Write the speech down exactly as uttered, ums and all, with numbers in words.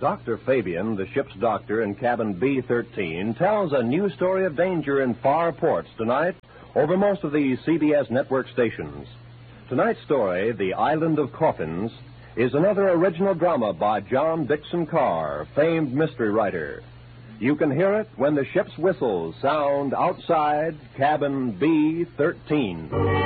Doctor Fabian, the ship's doctor in cabin B thirteen, tells a new story of danger in far ports tonight over most of the C B S network stations. Tonight's story, The Island of Coffins, is another original drama by John Dickson Carr, famed mystery writer. You can hear it when the ship's whistles sound outside cabin B thirteen.